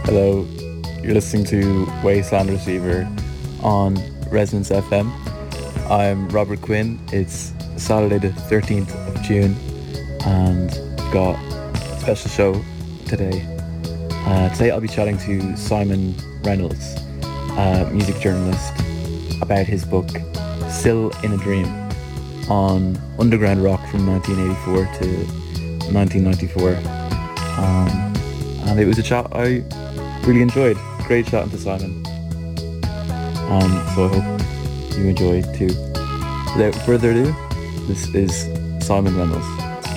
Hello, you're listening to Wasteland Receiver on Resonance FM. I'm Robert Quinn. It's Saturday the 13th of June and got a special show today. Today I'll be chatting to Simon Reynolds, a music journalist, about his book Still in a Dream on underground rock from 1984 to 1994. And it was a chat I really enjoyed. Great chatting to Simon. So I hope you enjoy it too. Without further ado, this is Simon Reynolds.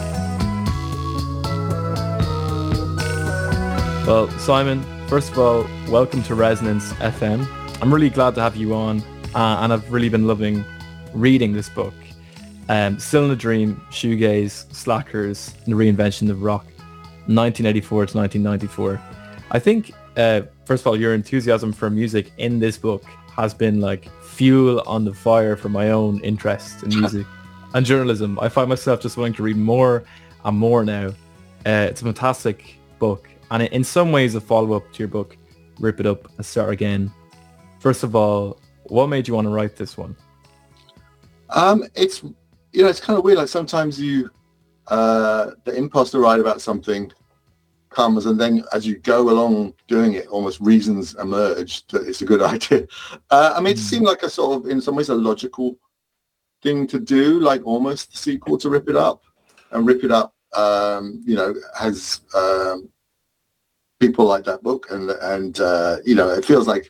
Well, Simon, first of all, welcome to Resonance FM. I'm really glad to have you on, and I've really been loving reading this book. Still in a Dream, Shoegaze, Slackers, and the Reinvention of Rock, 1984 to 1994. I think, first of all, your enthusiasm for music in this book has been like fuel on the fire for my own interest in music and journalism. I find myself just wanting to read more and more now. It's a fantastic book, and in some ways a follow-up to your book, Rip It Up and Start Again. First of all, what made you want to write this one? It's it's kind of weird. Like sometimes the impulse to write about something comes, and then as you go along doing it, almost reasons emerge that it's a good idea. It seemed like a sort of, in some ways, a logical thing to do, like almost the sequel to Rip It Up. And Rip It Up, has people like that book, and it feels like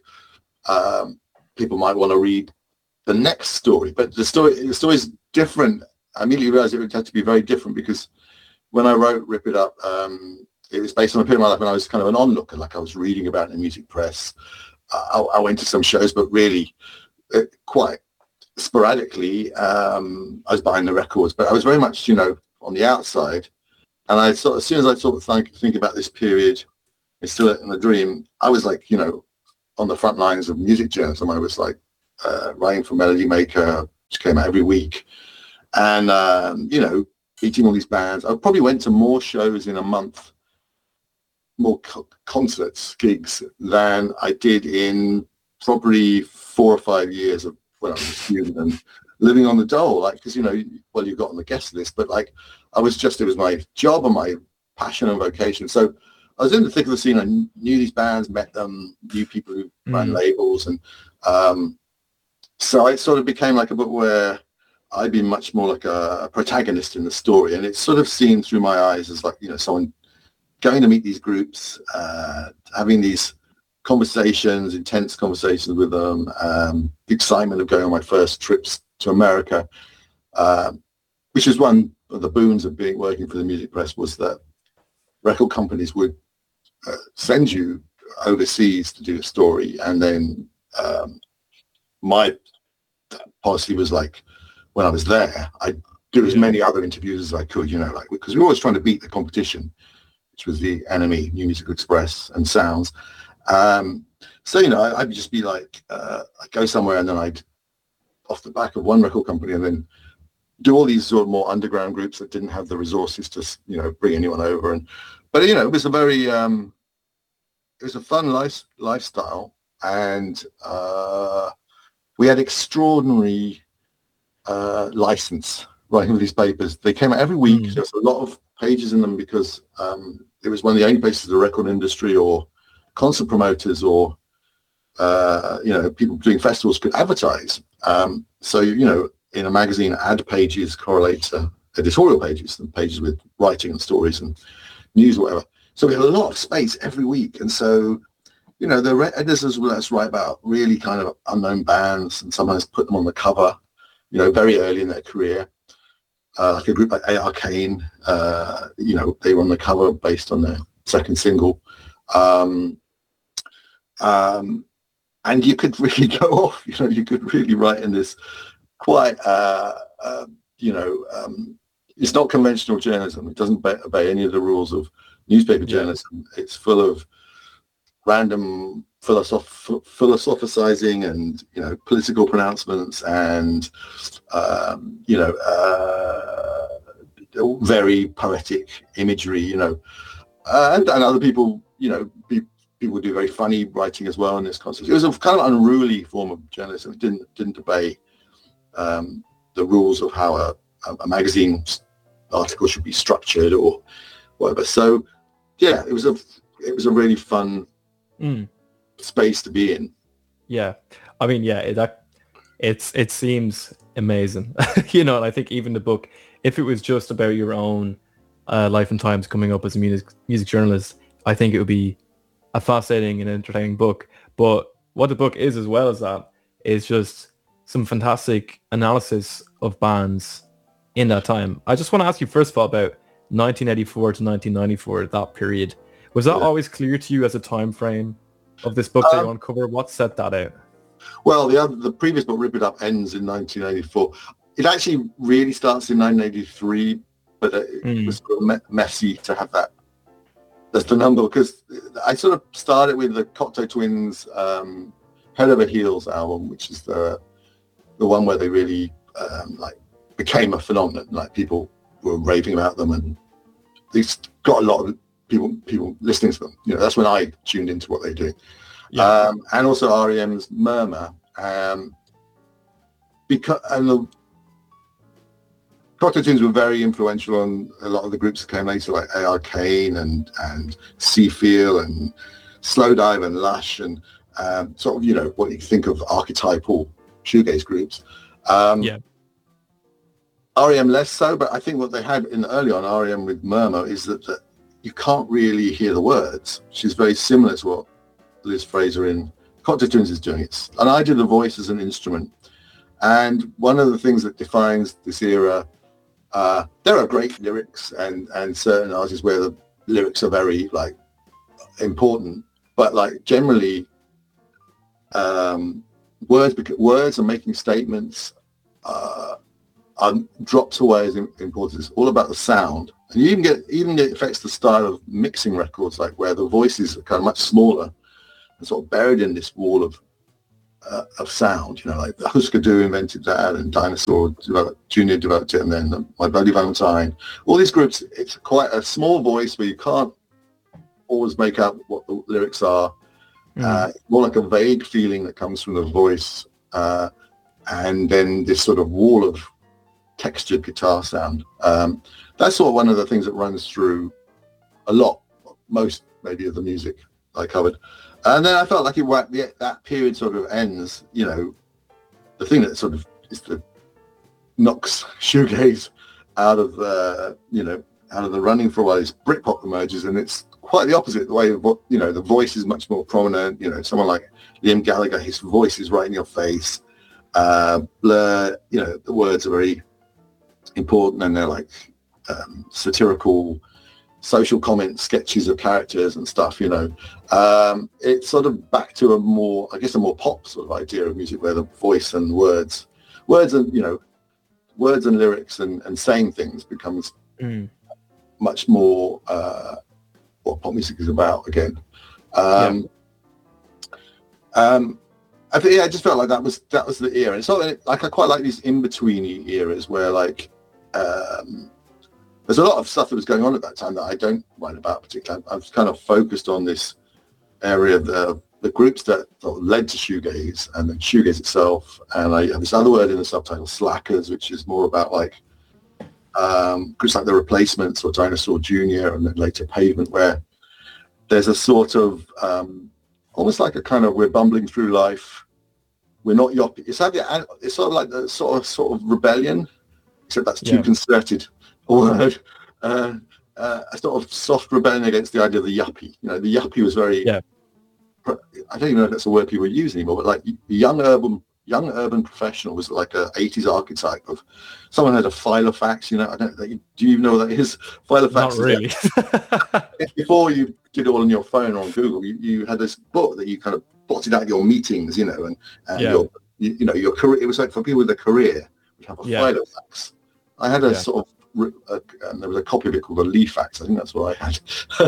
people might want to read the next story, but the story's different. I immediately realized it would have to be very different, because when I wrote Rip It Up, it was based on a period of my life when I was kind of an onlooker, like I was reading about it in the music press. I went to some shows, but really quite sporadically. I was buying the records, but I was very much, on the outside. And I sort of, as soon as I sort of think about this period, it's still in a dream, I was like, on the front lines of music journalism. I was like writing for Melody Maker, which came out every week. And, meeting all these bands. I probably went to more shows in a month, more concerts, gigs, than I did in probably 4 or 5 years of when I was a student and living on the dole. Like, because, you got on the guest list, but like, it was my job and my passion and vocation. So I was in the thick of the scene. I knew these bands, met them, knew people who ran labels. And so it sort of became like a book where I'd be much more like a protagonist in the story. And it's sort of seen through my eyes as like, someone going to meet these groups, having these conversations, intense conversations with them, the excitement of going on my first trips to America, which is one of the boons of working for the music press, was that record companies would send you overseas to do a story. And then my policy was like, when I was there, I'd do as many other interviews as I could, because we were always trying to beat the competition, which was the NME, New Musical Express, and Sounds. I'd just be like, I'd go somewhere, and then I'd, off the back of one record company, and then do all these sort of more underground groups that didn't have the resources to, bring anyone over. But it was a very, it was a fun lifestyle, and we had extraordinary license writing with these papers. They came out every week. There was a lot of pages in them, because it was one of the only places the record industry or concert promoters or people doing festivals could advertise. In a magazine, ad pages correlate to editorial pages, and pages with writing and stories and news or whatever. So we had a lot of space every week. And so the editors would let us write about really kind of unknown bands, and sometimes put them on the cover, very early in their career. Like a group like A. Arcane, they were on the cover based on their second single. And you could really go off, you could really write in this quite, it's not conventional journalism. It doesn't obey any of the rules of newspaper journalism. It's full of random philosophizing and political pronouncements and very poetic imagery, and other people be people do very funny writing as well in this concept. It was a kind of unruly form of journalism. It didn't obey the rules of how a magazine article should be structured or whatever. So yeah, it was a really fun space to be in. Yeah, I mean, yeah, it seems amazing. You know, and I think even the book, if it was just about your own life and times coming up as a music journalist, I think it would be a fascinating and entertaining book. But what the book is, as well as that, is just some fantastic analysis of bands in that time. I just want to ask you first of all about 1984 to 1994, that period. Was that always clear to you as a time frame of this book that you uncover? What set that out? Well, the previous book, Rip It Up, ends in 1984. It actually really starts in 1983, but it was sort of messy to have that. That's the number, because I sort of started with the Cocteau Twins' Head Over Heels album, which is the one where they really became a phenomenon. Like, people were raving about them, and they got a lot of people listening to them. You know, that's when I tuned into what they're doing. Yeah. And also REM's Murmur, because the Cocteau Twins were very influential on a lot of the groups that came later, like A.R. Kane and Seafeel and Slowdive and Lush, and sort of, you know, what you think of archetypal shoegaze groups. REM less so, but I think what they had in early on REM with Murmur is that you can't really hear the words, which is very similar to what Liz Fraser in Cocteau Twins is doing. And I do the voice as an instrument. And one of the things that defines this era, there are great lyrics and certain artists where the lyrics are very important, but generally words are making statements are dropped away as important. It's all about the sound. And you even get affects the style of mixing records, like where the voices are kind of much smaller and sort of buried in this wall of sound. You know, like the Husker Du invented that, and Dinosaur Junior developed it, and then My Bloody Valentine. All these groups, it's quite a small voice where you can't always make out what the lyrics are. More like a vague feeling that comes from the voice, and then this sort of wall of textured guitar sound. That's sort of one of the things that runs through a lot, most maybe of the music I covered. And then I felt like that period sort of ends, you know, the thing that sort of knocks shoegaze out of the running for a while is Britpop emerges, and it's quite the opposite. The way of what, you know, the voice is much more prominent. You know, someone like Liam Gallagher, his voice is right in your face. Blur, you know, the words are very important, and they're like satirical social comment sketches of characters and stuff, you know. It's sort of back to a more pop sort of idea of music, where the voice and words and, you know, words and lyrics and saying things becomes much more what pop music is about again. I just felt like that was the era. And so I quite like these in-between eras where there's a lot of stuff that was going on at that time that I don't write about particularly. I was kind of focused on this area of the groups that sort of led to shoegaze and then shoegaze itself. And I have this other word in the subtitle, slackers, which is more about groups like The Replacements or Dinosaur Jr. and then later Pavement, where there's a sort of almost like a kind of, we're bumbling through life, we're not yopping. It's sort of like the sort of rebellion, except that's too concerted a word. A sort of soft rebellion against the idea of the yuppie. You know, the yuppie was very. I don't even know if that's a word people use anymore, but like the young urban professional was like a 80s archetype of someone had a Filofax. You know, do you even know what that is? Filofax. Not really. Before you did it all on your phone or on Google, you had this book that you kind of plotted out your meetings, you know, and your career. It was like for people with a career, we have a Filofax. I had a sort of. And there was a copy of it called a Leafax. I think that's what I had.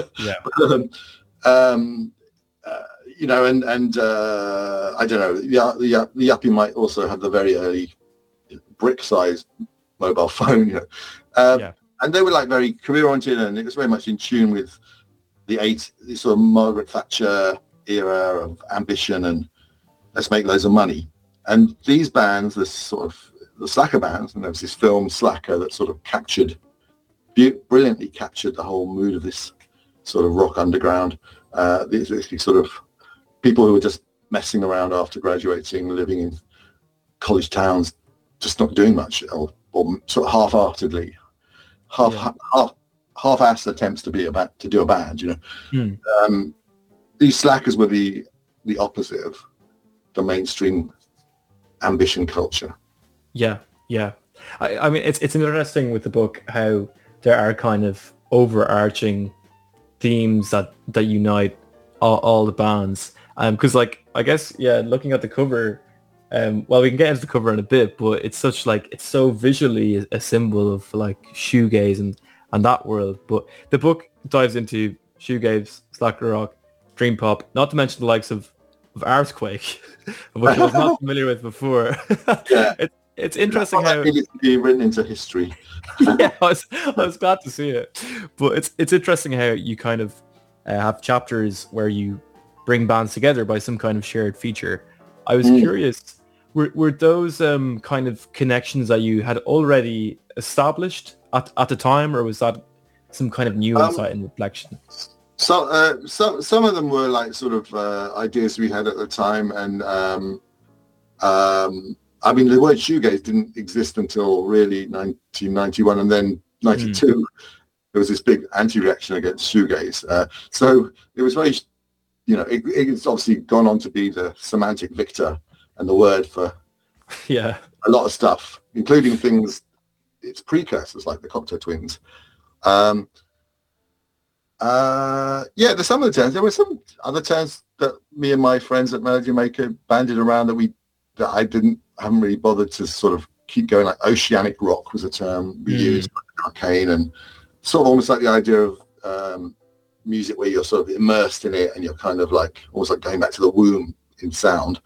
You know, and I don't know. The yuppie might also have the very early brick-sized mobile phone. You know, and they were like very career-oriented, and it was very much in tune with the sort of Margaret Thatcher era of ambition and let's make loads of money. And these bands, this sort of the Slacker bands, and there was this film Slacker that sort of brilliantly captured the whole mood of this sort of rock underground. These sort of people who were just messing around after graduating, living in college towns, just not doing much, or sort of half-heartedly, half-assed attempts to do a band. You know, these Slackers were the opposite of the mainstream ambition culture. Yeah. I mean, it's interesting with the book how there are kind of overarching themes that unite all the bands. Because like, I guess, looking at the cover, well, we can get into the cover in a bit, but it's so visually a symbol of like shoegaze and that world. But the book dives into shoegaze, slacker rock, dream pop, not to mention the likes of Earthquake, which I was not familiar with before. Yeah. It's interesting how it's being written into history. Yeah, I was glad to see it. But it's interesting how you kind of have chapters where you bring bands together by some kind of shared feature. I was curious, were those kind of connections that you had already established at the time, or was that some kind of new insight and reflection? So some of them were like sort of ideas we had at the time, and I mean, the word shoegaze didn't exist until really 1991, and then 92. There was this big anti-reaction against shoegaze. So it was very, you know, it's obviously gone on to be the semantic victor and the word for a lot of stuff, including things, its precursors like the Cocteau Twins. There's some of the terms. There were some other terms that me and my friends at Melody Maker banded around that I haven't really bothered to sort of keep going. Like oceanic rock was a term we used, like arcane, and sort of almost like the idea of music where you're sort of immersed in it and you're kind of like almost like going back to the womb in sound.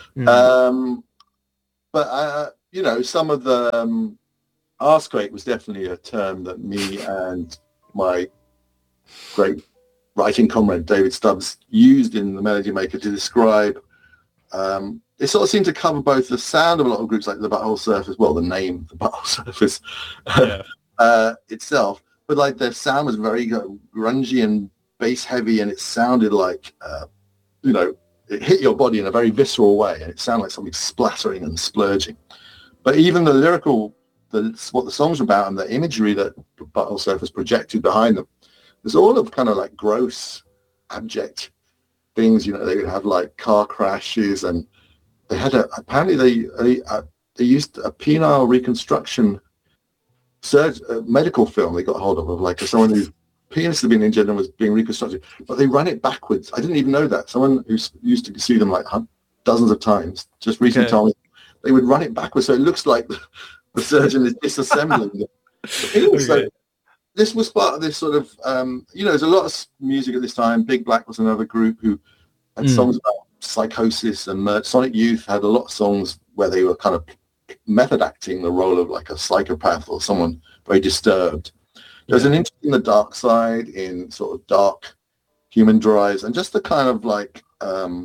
But you know, some of the Earthquake was definitely a term that me and my great writing comrade David Stubbs used in the Melody Maker to describe. It sort of seemed to cover both the sound of a lot of groups like the Butthole Surfers, well, the name, the Butthole Surfers itself, but like their sound was very grungy and bass heavy, and it sounded like, you know, it hit your body in a very visceral way, and it sounded like something splattering and splurging. But even the lyrical, what the songs were about and the imagery that the Butthole Surfers projected behind them, there's all of kind of like gross, abject things. You know, they would have like car crashes, and they had apparently they used a penile reconstruction medical film they got hold of like someone whose penis had been injured and was being reconstructed, but they run it backwards. I didn't even know that. Someone who used to see them like dozens of times just recently told me they would run it backwards, so it looks like the surgeon is disassembling the penis. So this was part of this sort of, you know, there's a lot of music at this time. Big Black was another group who had songs about psychosis, and Sonic Youth had a lot of songs where they were kind of method acting the role of like a psychopath or someone very disturbed. There's an interest in the dark side, in sort of dark human drives, and just the kind of like the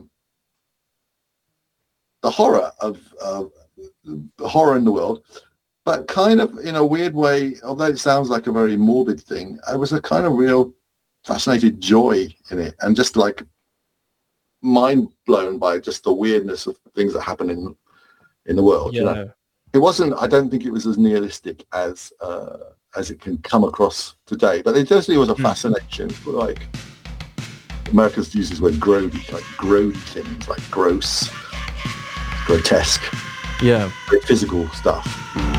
horror of the horror in the world. But kind of in a weird way, although it sounds like a very morbid thing, I was a kind of real fascinated joy in it, and just like mind blown by just the weirdness of things that happen in the world. You know? It wasn't, I don't think it was as nihilistic as it can come across today, but it definitely was a fascination for like, Americans use this word grody, like grody things, like gross, grotesque, very physical stuff.